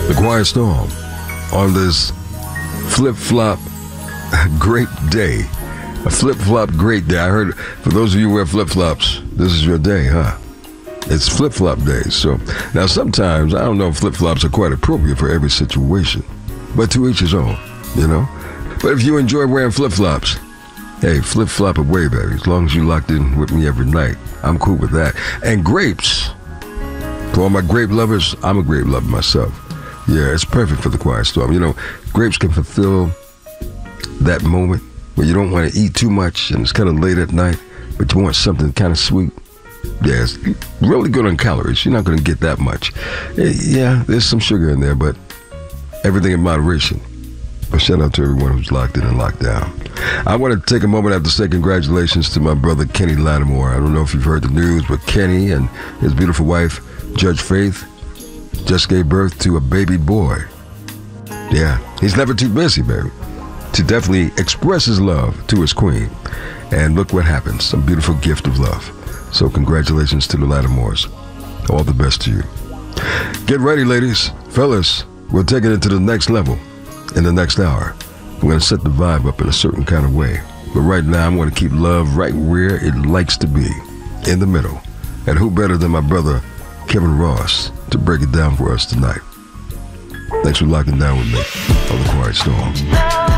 The Quiet Storm on this flip-flop great day. A flip-flop great day. I heard, for those of you who wear flip-flops, this is your day, huh? It's flip-flop day. So now sometimes, I don't know if flip-flops are quite appropriate for every situation, but to each his own, you know? But if you enjoy wearing flip-flops, hey, flip-flop away, baby. As long as you locked in with me every night, I'm cool with that. And grapes. For all my grape lovers, I'm a grape lover myself. Yeah, it's perfect for the Quiet Storm. You know, grapes can fulfill that moment where you don't want to eat too much and it's kind of late at night, but you want something kind of sweet. Yeah, it's really good on calories. You're not going to get that much. Yeah, there's some sugar in there, but everything in moderation. But shout out to everyone who's locked in and locked down. I want to take a moment out to say congratulations to my brother Kenny Lattimore. I don't know if you've heard the news, but Kenny and his beautiful wife, Judge Faith, just gave birth to a baby boy. Yeah, he's never too busy, baby, to definitely express his love to his queen. And look what happens, some beautiful gift of love. So congratulations to the Lattimores. All the best to you. Get ready, ladies. Fellas, we'll take it into the next level in the next hour. I'm going to set the vibe up in a certain kind of way. But right now, I'm going to keep love right where it likes to be, in the middle. And who better than my brother, Kevin Ross, to break it down for us tonight. Thanks for locking down with me on The Quiet Storm.